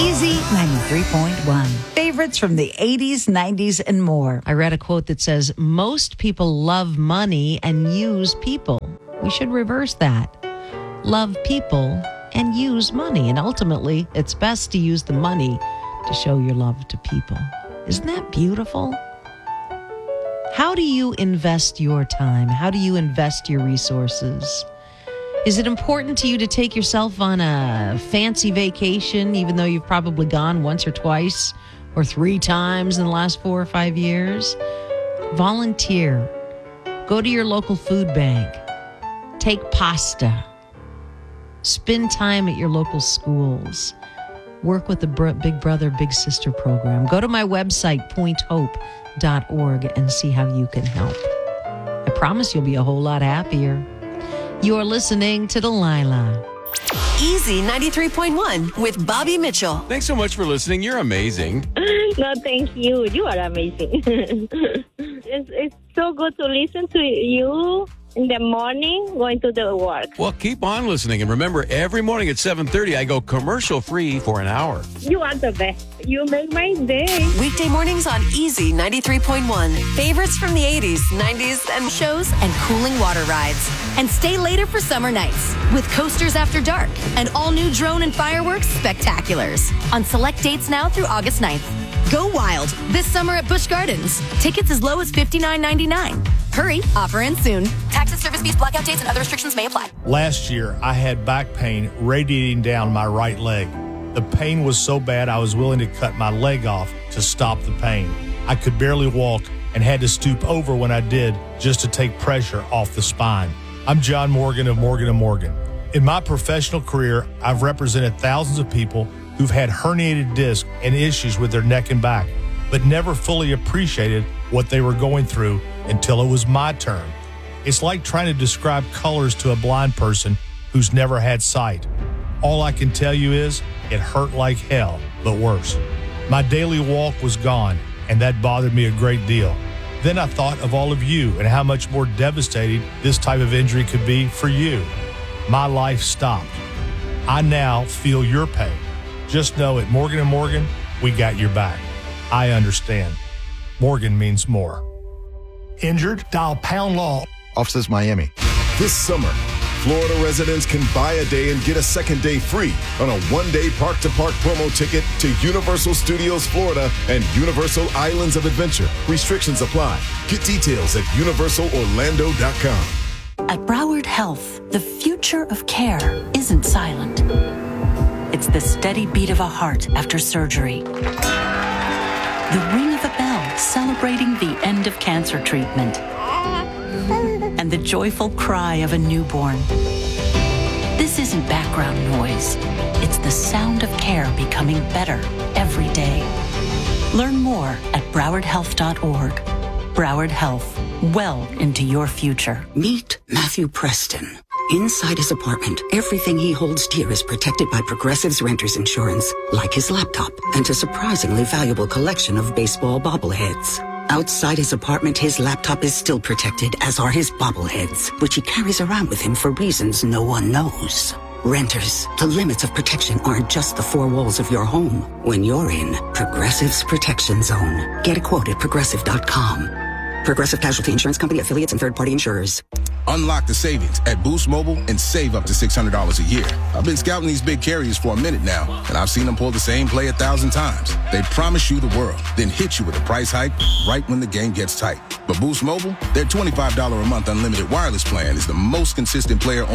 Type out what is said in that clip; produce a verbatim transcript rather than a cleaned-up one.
Easy ninety-three point one. Favorites from the eighties, nineties, and more. I read a quote that says, most people love money and use people. We should reverse that. Love people and use money. And ultimately, it's best to use the money to show your love to people. Isn't that beautiful? How do you invest your time? How do you invest your resources? Is it important to you to take yourself on a fancy vacation, even though you've probably gone once or twice or three times in the last four or five years? Volunteer. Go to your local food bank. Take pasta. Spend time at your local schools. Work with the Big Brother, Big Sister program. Go to my website, point hope dot org, and see how you can help. I promise you'll be a whole lot happier. You're listening to Delilah. Easy ninety-three point one with Bobby Mitchell. Thanks so much for listening. You're amazing. No, thank you. You are amazing. it's, it's so good to listen to you in the morning going to the work. Well, keep on listening. And remember, every morning at seven thirty, I go commercial-free for an hour. You are the best. You make my day. Weekday mornings on Easy ninety-three point one. Favorites from the eighties, nineties, and shows and cooling water rides. And stay later for summer nights with Coasters After Dark and all-new drone and fireworks spectaculars on select dates now through August ninth. Go wild this summer at Busch Gardens. Tickets as low as fifty-nine ninety-nine. Hurry, offer ends soon. Taxes, service fees, blackout dates, and other restrictions may apply. Last year, I had back pain radiating down my right leg. The pain was so bad I was willing to cut my leg off to stop the pain. I could barely walk and had to stoop over when I did just to take pressure off the spine. I'm John Morgan of Morgan and Morgan. In my professional career, I've represented thousands of people who've had herniated discs and issues with their neck and back, but never fully appreciated what they were going through until it was my turn. It's like trying to describe colors to a blind person who's never had sight. All I can tell you is it hurt like hell, but worse. My daily walk was gone, and that bothered me a great deal. Then I thought of all of you and how much more devastating this type of injury could be for you. My life stopped. I now feel your pain. Just know at Morgan and Morgan, we got your back. I understand. Morgan means more. Injured? Dial Pound Law. Offices Miami. This summer, Florida residents can buy a day and get a second day free on a one-day park-to-park promo ticket to Universal Studios Florida and Universal Islands of Adventure. Restrictions apply. Get details at universal orlando dot com. At Broward Health, the future of care isn't silent. It's the steady beat of a heart after surgery. The ring of a bell celebrating the end of cancer treatment. And the joyful cry of a newborn. This isn't background noise. It's the sound of care becoming better every day. Learn more at broward health dot org. Broward Health, well into your future. Meet Matthew Preston. Inside his apartment, everything he holds dear is protected by Progressive's Renter's Insurance, like his laptop and a surprisingly valuable collection of baseball bobbleheads. Outside his apartment, his laptop is still protected, as are his bobbleheads, which he carries around with him for reasons no one knows. Renters, the limits of protection aren't just the four walls of your home. When you're in Progressive's Protection Zone, get a quote at progressive dot com. Progressive Casualty Insurance Company, affiliates, and third-party insurers. Unlock the savings at Boost Mobile and save up to six hundred dollars a year. I've been scouting these big carriers for a minute now, and I've seen them pull the same play a thousand times. They promise you the world, then hit you with a price hike right when the game gets tight. But Boost Mobile, their twenty-five dollars a month unlimited wireless plan is the most consistent player on